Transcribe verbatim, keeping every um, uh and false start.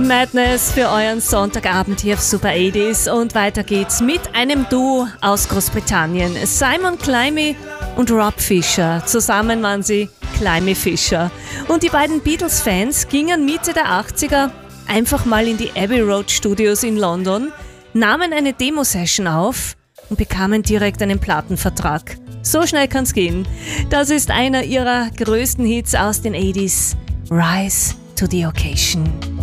Madness für euren Sonntagabend hier auf Super achtziger und weiter geht's mit einem Duo aus Großbritannien. Simon Climie und Rob Fisher. Zusammen waren sie Climie Fisher. Und die beiden Beatles-Fans gingen Mitte der achtziger einfach mal in die Abbey Road Studios in London, nahmen eine Demo-Session auf und bekamen direkt einen Plattenvertrag. So schnell kann's gehen. Das ist einer ihrer größten Hits aus den achtziger, Rise to the Occasion.